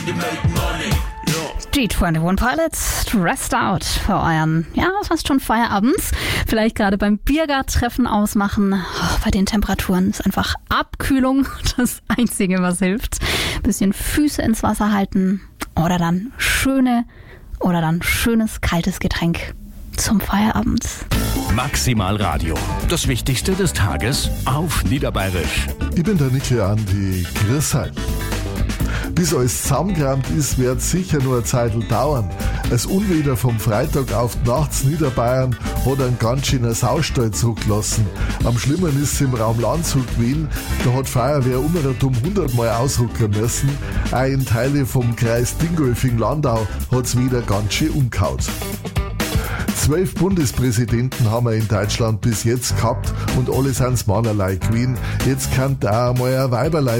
G21 Pilots, Stressed Out für euren, fast schon Feierabends. Vielleicht gerade beim Biergarttreffen ausmachen. Bei den Temperaturen ist einfach Abkühlung das Einzige, was hilft. Bisschen Füße ins Wasser halten oder dann schönes, kaltes Getränk zum Feierabend. Maximal Radio. Das Wichtigste des Tages auf Niederbayerisch. Ich bin der Nickel Andi. Grüß euch. Bis alles zusammengerammt ist, wird sicher nur eine Zeit dauern. Das Unwetter vom Freitag auf die Nacht in Niederbayern hat einen ganz schönen Saustall zurückgelassen. Am schlimmen ist es im Raum Landshut gewesen. Da hat die Feuerwehr um 100 Mal ausrücken müssen. Auch in Teile vom Kreis Dingolfing-Landau hat es wieder ganz schön umgehauen. 12 Bundespräsidenten haben wir in Deutschland bis jetzt gehabt und alle sind Männerlei gewesen. Jetzt kann auch mal ein Weiberlei